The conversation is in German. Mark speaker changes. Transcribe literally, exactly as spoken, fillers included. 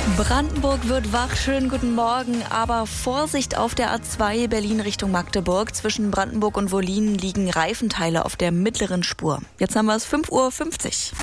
Speaker 1: Brandenburg wird wach, schönen guten Morgen, aber Vorsicht auf der A zwei Berlin Richtung Magdeburg. Zwischen Brandenburg und Wollin liegen Reifenteile auf der mittleren Spur. Jetzt haben wir es fünf Uhr fünfzig.